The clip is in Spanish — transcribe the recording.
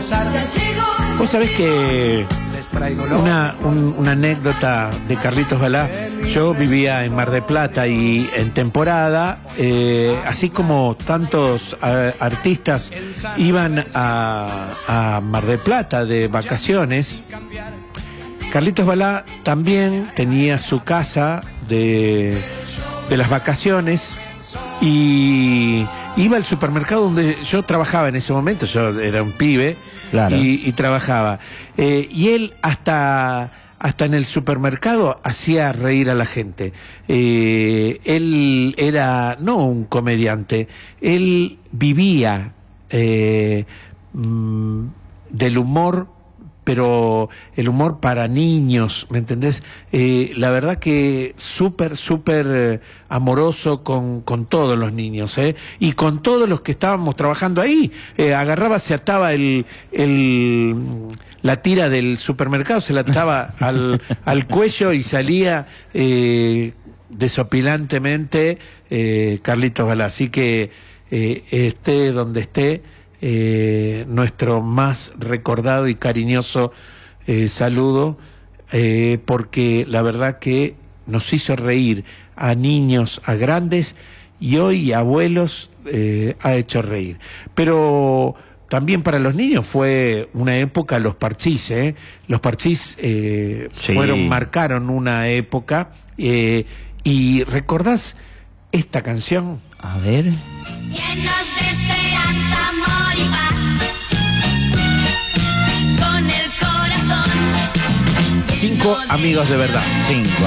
Vos sabés que una anécdota de Carlitos Balá. Yo vivía en Mar del Plata y en temporada, así como tantos artistas iban a Mar del Plata de vacaciones, Carlitos Balá también tenía su casa de las vacaciones y iba al supermercado donde yo trabajaba en ese momento. Yo era un pibe, claro, y trabajaba. Y él hasta en el supermercado hacía reír a la gente. Él era no un comediante, él vivía del humor, pero el humor para niños, ¿me entendés? La verdad que súper amoroso con todos los niños, y con todos los que estábamos trabajando ahí. Agarraba, se ataba la tira del supermercado, se la ataba al cuello y salía desopilantemente Carlitos Balá. Así que esté donde esté, nuestro más recordado y cariñoso saludo, porque la verdad que nos hizo reír a niños, a grandes, y hoy a abuelos ha hecho reír. Pero también para los niños fue una época, los Parchís, los Parchís sí, marcaron una época. ¿Y recordás esta canción? A ver. Llenos de esperanza, amor y paz, con el corazón. 5 amigos de verdad. 5